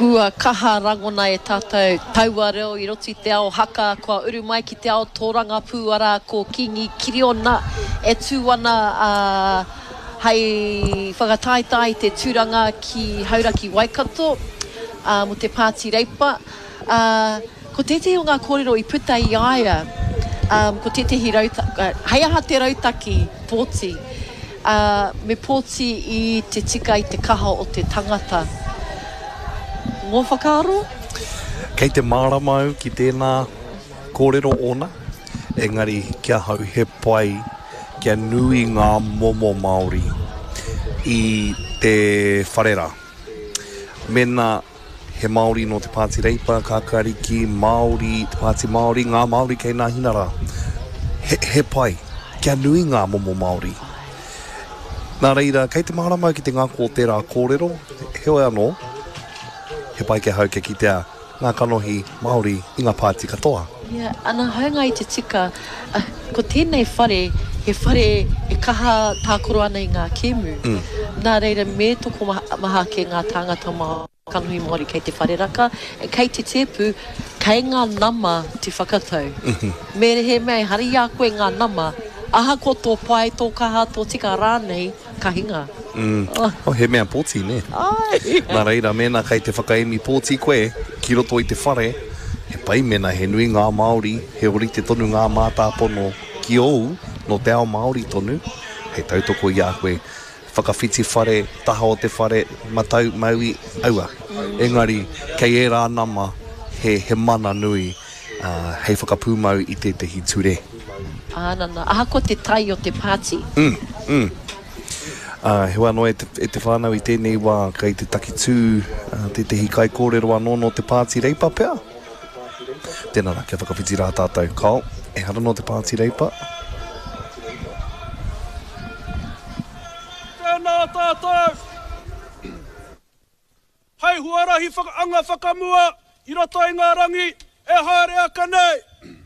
Kua kaha rangona e tātou taua reo I roti te ao haka, kua uru mai ki te ao tōranga pūara, ko kingi kiriona e tūwana hei whakataitai te tūranga ki Hauraki Waikato, mo te Pāti Reipa. Ko tete o ngā kōrero I puta I aia, ko tete hi rautaki, hei aha te rautaki, pōti, me pōti I te tika I te kaha o te tangata. Ngō whakaaro? Kei te māramau ki tēnā kōrero ona, engari kia hau he pai, kia nui ngā momo Māori I te wharera. Mena he Māori no te Pāti Reipa, Kākāriki, Māori, te Pāti Māori, ngā Māori kei ngā hinara. He pai, kia nui ngā momo Māori. Nā reira, kei te māramau ki te ngā kōtera kōrero, heoi anō, he pai ke hau ke kitea ngā kanohi Māori I ngā Pāti katoa. Yeah, ana haunga I te tika, ko tēnei whare, he whare e kaha tākoro ana I ngā kēmu. Nā reira me toko maha ke ngā tāngata mā kanohi Māori kei te whare raka, e kei te tepu, kei ngā nama te whakatau. Me he mei, hari a koe ngā nama, aha ko tō pai, tō kaha, tō tika rānei, ka hinga. He mea pōti, ne? Nā reira, mena kei te whakaemi pōti koe, ki roto I te whare, he pai mena he nui ngā Māori, he ori te tonu ngā mātāpono ki ou, no te ao Māori tonu, hei tautoko I a koe, whakawhiti whare, taha o te whare, matau maui aua. Engari, kei e rā nama, he mana nui, hei whakapūmau I te hi ture. Ānana, aha ko te tai o te Pāti. He wano e te whānau I tēnei wā, kei te takitū, te hikai kōrero anō no te Pāti Reipa pēr. Tēnā rā, kia whakawhiti rā tātou. Kao, e hara no te Pāti Reipa. Tēnā tātou! Hei huarahi anga whakamua, I roto I ngā rangi, e haere aka nei.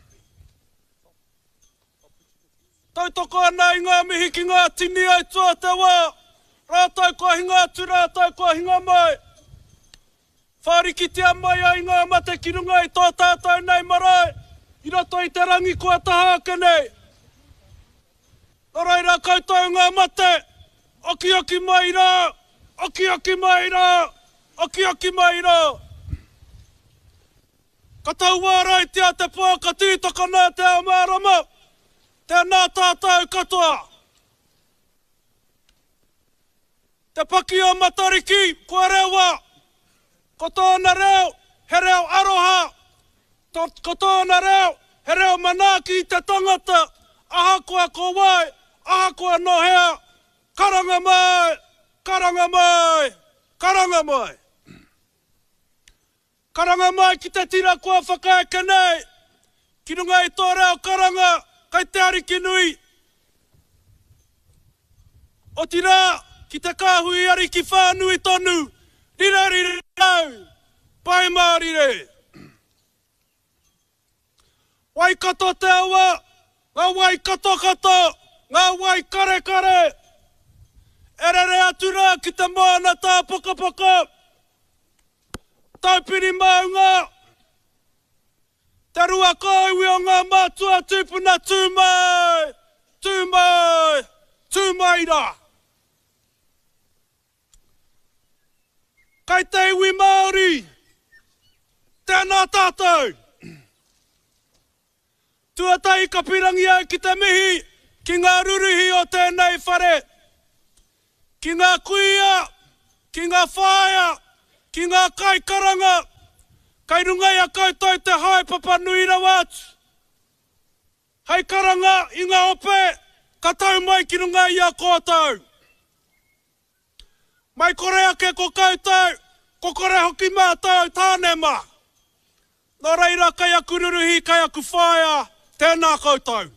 Tautoko ana I ngā mihi ki ngā tini ai tua te wā. Rātou kua hinga atu, rātou kua hinga mai. Whārikitia mai ai ngā mate ki runga I tō tātou nei marae. I roto I te rangi kua taha ake nei. Naraira koutou ngā mate. Oki oki mai rā. Oki oki mai rā. Oki oki mai rā. Ka tau wārai tia te pō, ka tītaka nā te ao mārama. Tēnā tātou katoa. Te paki o Matariki, kua rewa. Ko tōna reo, he reo aroha. Ko tōna reo, he reo manaki I te tangata. Aha kua ko wai, aha kua nohea. Karanga mai, karanga mai, karanga mai. Karanga mai ki te tira kua whakaeke nei. Ki runga I tō reo karanga. Kai te ariki nui. O tira, ki te kāhui ariki whānui tonu. Rirari rau. Pai Māori re. Waikato te awa. Ngā waikato kato. Ngā wai kare kare. Erere atu rā ki te moana tā poka poka. Taupiri maunga. Te rua kaiwi o ngā mātua tūpuna tūmai, tūmai, tūmai rā. Kai te iwi Māori, tēnā tātou. Tuatai ka pirangi ai ki te mihi, ki ngā ruruhi o tēnei whare. Ki ngā kuia, ki ngā whāia, ki ngā kaikaranga. Kai rungai a koutou te hae papa nui rawa atu. Hei karanga I ngā ope, ka tau mai ki rungai a koutou. Mai kore ake ko koutou, ko kore hoki mātou tāne mā. Nā reira kai a kururuhi, kai a kuwhaia, tēnā koutou.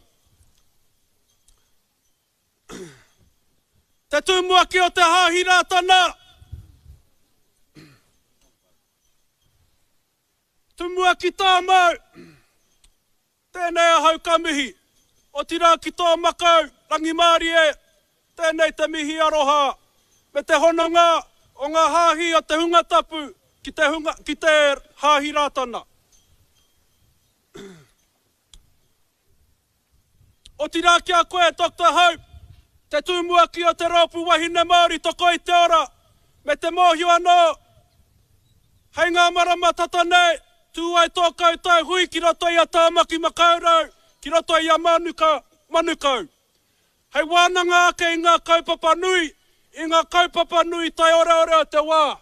Te tūmuaki o te hāhirātana. Tumua ki tā mau. Tēnei a hau ka mihi. O tira ki tō makau, rangi Māori e. Tēnei te mihi aroha. Me te hononga o ngā hāhi o te hunga tapu. ki te hāhiratana. O tira kia koe, Dr. Hope, te tūmua ki o te raupu wahine Māori toko i te ora, me te mōhio anō. Hei ngā marama tata nei, tū ai tō koutou hui ki roto i a tāmaki makaurau, ki roto i a manukau. Hei wānanga ake i ngā kaupapa nui, i ngā kaupapa nui tai ore o te wā.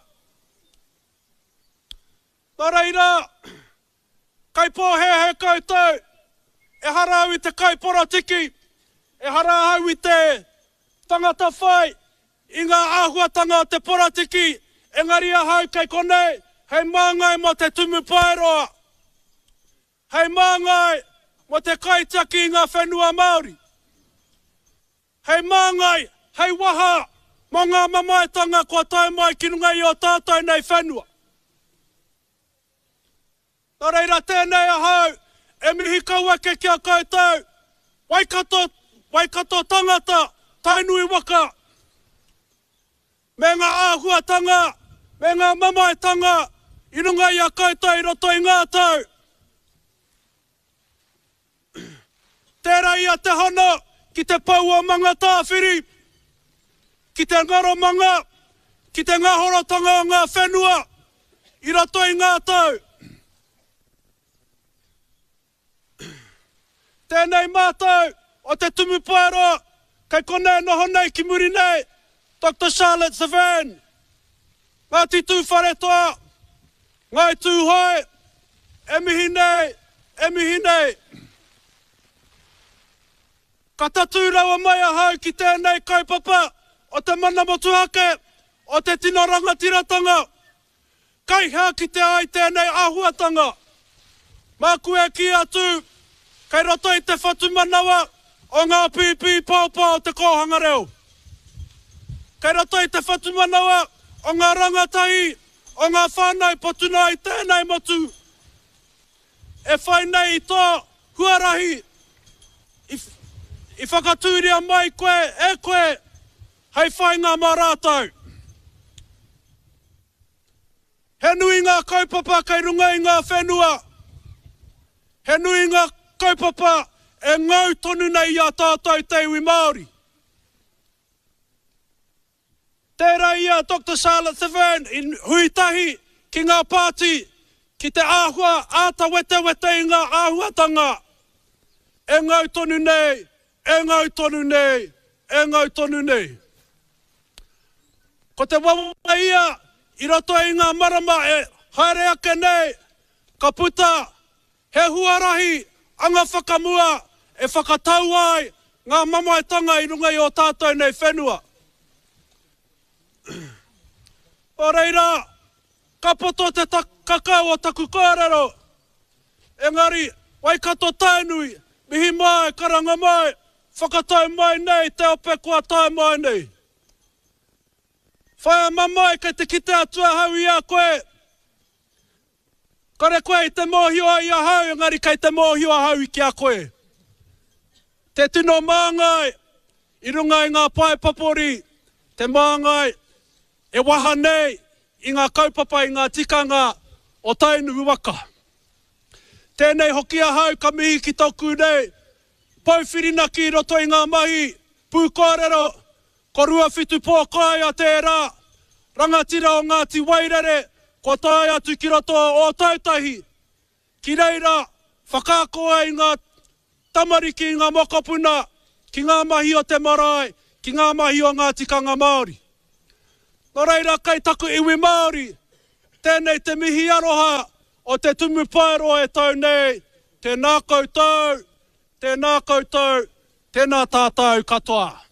Nā reira, kai pōhehe koutou, e harau i te kauporotiki, e harau i te tangata whai, i ngā āhuatanga o te porotiki, engari ahau kai konei, hei māngai mo te tumu paeroa. Hei māngai mo te kaitaki i ngā whenua Māori. Hei māngai, hei waha, mo ngā mamaetanga kua tau mai ki runga i o tātou nei whenua. Nā reira tēnei ahau, e mihi kauake kia koutou, waikato tangata, tainui waka, me ngā āhuatanga, me ngā mamaetanga, i runga i a koutou i roto i ngā tau. Tērā ia te hana, ki te pau o manga tāwhiri, ki te ngaro manga, ki te ngahorotanga o ngā whenua, i roto i ngā tau. Tēnei mātou, o te tumu paeroa, kai konei noho nei ki muri nei, Dr. Charlotte Savan, ngā titu wharetoa, ngai tūhoi, e mihi nei. Ka tatu rawa mai ahau ki tēnei kaupapa, o te mana motuhake, o te tino rangatiratanga, kai hea ki te ai tēnei āhuatanga. Mā kue ki atu, kai roto i te whatu manawa o ngā pipi pāpā o te kohanga reo. Kai roto i te whatu manawa o ngā rangatai, o ngā whānau potuna i tēnei motu. E whai nei i tō huarahi, i whakatūria mai koe, hei whainga mā rātou. He nui ngā kaupapa kai runga i ngā whenua. He nui ngā kaupapa e ngau tonu nei i a tātou te iwi Māori. Tērā ia Dr. Charlotte Savan i huitahi ki ngā pāti, ki te āhua, āta wete i ngā āhuatanga. E ngau tonu nei, e ngau tonu nei. Ko te wawa ia, i roto i ngā marama e haere ake nei, ka puta, he huarahi, anga whakamua, e whakatau ai, ngā mamaetanga i runga i o tātou nei whenua. O reira, ka poto te kakao o taku kōrero. Engari, waikato tainui, mihi mai, karanga mai, whakatau mai nei, te ope kua tau mai nei. Whaia mamai kei te kite atua hau i a koe. Kare koe i te mōhio ai a hau, engari kei te mōhio a hau i ki a koe. Te tino māngai, i runga i ngā pae papori, te māngai, e waha nei, i ngā kaupapa i ngā tikanga o tainu waka. Tēnei hoki a hau ka mihi ki toku nei, pauwhirina ki roto i ngā mahi, pūkōrero, ko rua whitu pōkai a tērā, rangatira o Ngāti Wairere, ko tai atu ki roto o tautahi. Ki reira, whakākoa i ngā tamariki i ngā mokopuna, ki ngā mahi o te marae, ki ngā mahi o ngā tikanga Māori. Nō reira, kei taku iwi Māori, tēnei te mihi aroha o te tumu paeroa e tau nei, tēnā koutou, tēnā tātou katoa.